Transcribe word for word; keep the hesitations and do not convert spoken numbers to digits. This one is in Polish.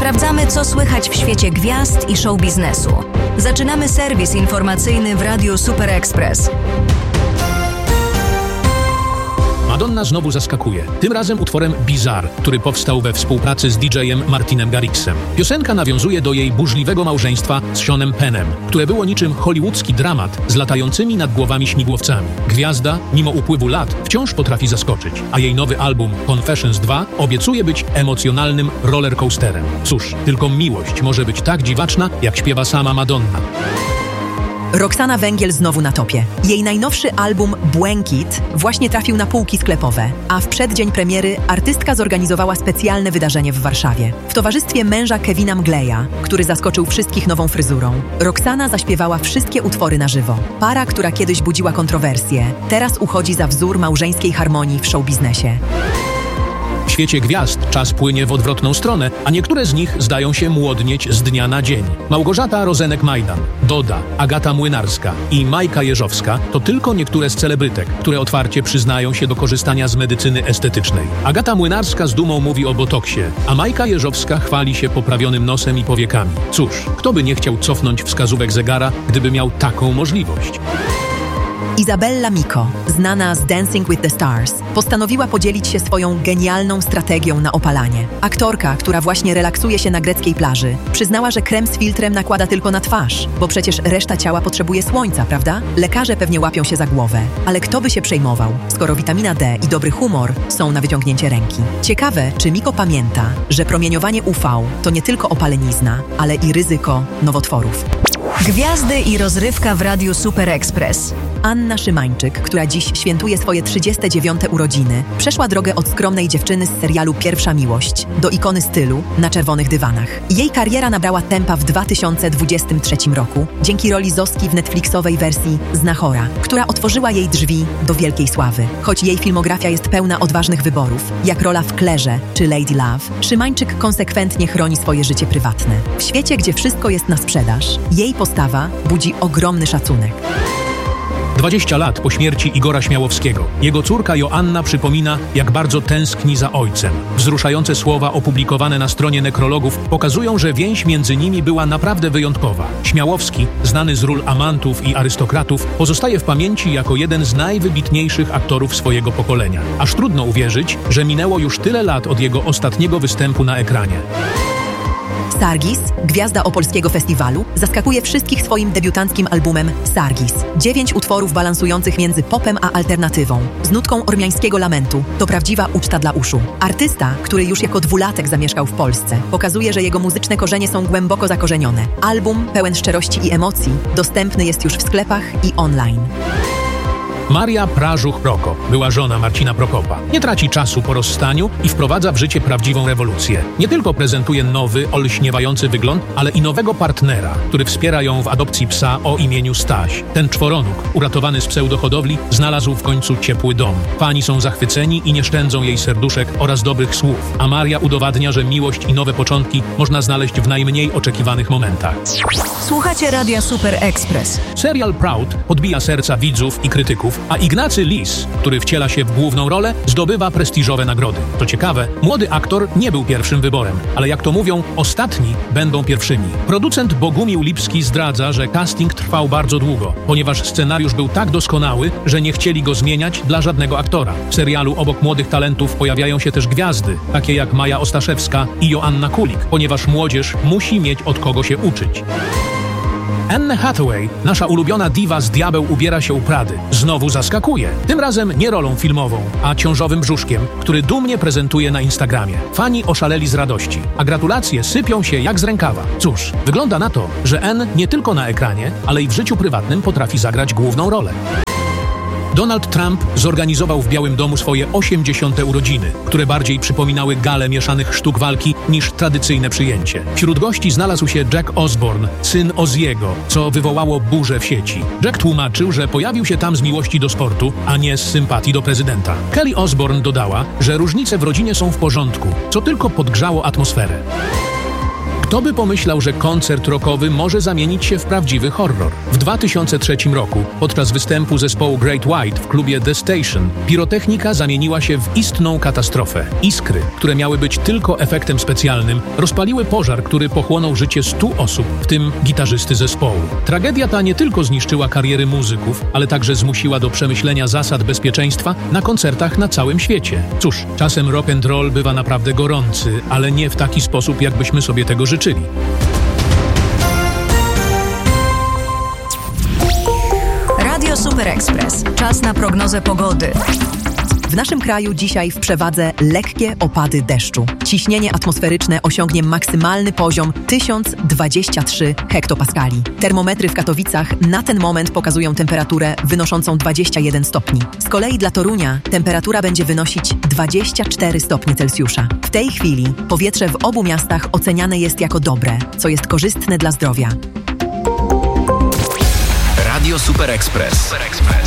Sprawdzamy, co słychać w świecie gwiazd i show biznesu. Zaczynamy serwis informacyjny w Radiu Super Express. Madonna znowu zaskakuje. Tym razem utworem Bizarre, który powstał we współpracy z didżejem Martinem Garrixem. Piosenka nawiązuje do jej burzliwego małżeństwa z Seanem Pennem, które było niczym hollywoodzki dramat z latającymi nad głowami śmigłowcami. Gwiazda, mimo upływu lat, wciąż potrafi zaskoczyć, a jej nowy album Confessions dwa obiecuje być emocjonalnym rollercoasterem. Cóż, tylko miłość może być tak dziwaczna, jak śpiewa sama Madonna. Roxana Węgiel znowu na topie. Jej najnowszy album Błękit właśnie trafił na półki sklepowe, a w przeddzień premiery artystka zorganizowała specjalne wydarzenie w Warszawie. W towarzystwie męża Kevina Mgleja, który zaskoczył wszystkich nową fryzurą, Roxana zaśpiewała wszystkie utwory na żywo. Para, która kiedyś budziła kontrowersje, teraz uchodzi za wzór małżeńskiej harmonii w showbiznesie. W świecie gwiazd czas płynie w odwrotną stronę, a niektóre z nich zdają się młodnieć z dnia na dzień. Małgorzata Rozenek-Majdan, Doda, Agata Młynarska i Majka Jeżowska to tylko niektóre z celebrytek, które otwarcie przyznają się do korzystania z medycyny estetycznej. Agata Młynarska z dumą mówi o botoksie, a Majka Jeżowska chwali się poprawionym nosem i powiekami. Cóż, kto by nie chciał cofnąć wskazówek zegara, gdyby miał taką możliwość? Izabella Miko, znana z Dancing with the Stars, postanowiła podzielić się swoją genialną strategią na opalanie. Aktorka, która właśnie relaksuje się na greckiej plaży, przyznała, że krem z filtrem nakłada tylko na twarz, bo przecież reszta ciała potrzebuje słońca, prawda? Lekarze pewnie łapią się za głowę, ale kto by się przejmował, skoro witamina D i dobry humor są na wyciągnięcie ręki. Ciekawe, czy Miko pamięta, że promieniowanie U V to nie tylko opalenizna, ale i ryzyko nowotworów. Gwiazdy i rozrywka w Radiu Super Express. Anna Szymańczyk, która dziś świętuje swoje trzydzieste dziewiąte urodziny, przeszła drogę od skromnej dziewczyny z serialu Pierwsza Miłość do ikony stylu na czerwonych dywanach. Jej kariera nabrała tempa w dwa tysiące dwudziestym trzecim roku dzięki roli Zoski w netflixowej wersji Znachora, która otworzyła jej drzwi do wielkiej sławy. Choć jej filmografia jest pełna odważnych wyborów, jak rola w Klerze czy Lady Love, Szymańczyk konsekwentnie chroni swoje życie prywatne. W świecie, gdzie wszystko jest na sprzedaż, jej postawa budzi ogromny szacunek. dwadzieścia lat po śmierci Igora Śmiałowskiego. Jego córka Joanna przypomina, jak bardzo tęskni za ojcem. Wzruszające słowa opublikowane na stronie nekrologów pokazują, że więź między nimi była naprawdę wyjątkowa. Śmiałowski, znany z ról amantów i arystokratów, pozostaje w pamięci jako jeden z najwybitniejszych aktorów swojego pokolenia. Aż trudno uwierzyć, że minęło już tyle lat od jego ostatniego występu na ekranie. Sargis, gwiazda opolskiego festiwalu, zaskakuje wszystkich swoim debiutanckim albumem Sargis. Dziewięć utworów balansujących między popem a alternatywą, z nutką ormiańskiego lamentu, to prawdziwa uczta dla uszu. Artysta, który już jako dwulatek zamieszkał w Polsce, pokazuje, że jego muzyczne korzenie są głęboko zakorzenione. Album, pełen szczerości i emocji, dostępny jest już w sklepach i online. Maria Prażuch-Prokop, była żona Marcina Prokopa, nie traci czasu po rozstaniu i wprowadza w życie prawdziwą rewolucję. Nie tylko prezentuje nowy, olśniewający wygląd, ale i nowego partnera, który wspiera ją w adopcji psa o imieniu Staś. Ten czworonóg, uratowany z pseudohodowli, znalazł w końcu ciepły dom. Fani są zachwyceni i nie szczędzą jej serduszek oraz dobrych słów, a Maria udowadnia, że miłość i nowe początki można znaleźć w najmniej oczekiwanych momentach. Słuchacie Radia Super Express. Serial Proud odbija serca widzów i krytyków, a Ignacy Lis, który wciela się w główną rolę, zdobywa prestiżowe nagrody. To ciekawe, młody aktor nie był pierwszym wyborem, ale jak to mówią, ostatni będą pierwszymi. Producent Bogumił Lipski zdradza, że casting trwał bardzo długo, ponieważ scenariusz był tak doskonały, że nie chcieli go zmieniać dla żadnego aktora. W serialu obok młodych talentów pojawiają się też gwiazdy, takie jak Maja Ostaszewska i Joanna Kulik, ponieważ młodzież musi mieć od kogo się uczyć. Anne Hathaway, nasza ulubiona diwa z Diabeł ubiera się u Prady, znowu zaskakuje. Tym razem nie rolą filmową, a ciążowym brzuszkiem, który dumnie prezentuje na Instagramie. Fani oszaleli z radości, a gratulacje sypią się jak z rękawa. Cóż, wygląda na to, że Anne nie tylko na ekranie, ale i w życiu prywatnym potrafi zagrać główną rolę. Donald Trump zorganizował w Białym Domu swoje osiemdziesiąte urodziny, które bardziej przypominały galę mieszanych sztuk walki niż tradycyjne przyjęcie. Wśród gości znalazł się Jack Osborne, syn Ozziego, co wywołało burzę w sieci. Jack tłumaczył, że pojawił się tam z miłości do sportu, a nie z sympatii do prezydenta. Kelly Osbourne dodała, że różnice w rodzinie są w porządku, co tylko podgrzało atmosferę. Kto by pomyślał, że koncert rockowy może zamienić się w prawdziwy horror? W dwa tysiące trzecim roku, podczas występu zespołu Great White w klubie The Station, pirotechnika zamieniła się w istną katastrofę. Iskry, które miały być tylko efektem specjalnym, rozpaliły pożar, który pochłonął życie stu osób, w tym gitarzysty zespołu. Tragedia ta nie tylko zniszczyła kariery muzyków, ale także zmusiła do przemyślenia zasad bezpieczeństwa na koncertach na całym świecie. Cóż, czasem rock and roll bywa naprawdę gorący, ale nie w taki sposób, jakbyśmy sobie tego życzyli. Radio Super Express. Czas na prognozę pogody. W naszym kraju dzisiaj w przewadze lekkie opady deszczu. Ciśnienie atmosferyczne osiągnie maksymalny poziom tysiąc dwadzieścia trzy hektopaskali. Termometry w Katowicach na ten moment pokazują temperaturę wynoszącą dwadzieścia jeden stopni. Z kolei dla Torunia temperatura będzie wynosić dwadzieścia cztery stopnie Celsjusza. W tej chwili powietrze w obu miastach oceniane jest jako dobre, co jest korzystne dla zdrowia. Radio Super Express. Super Express.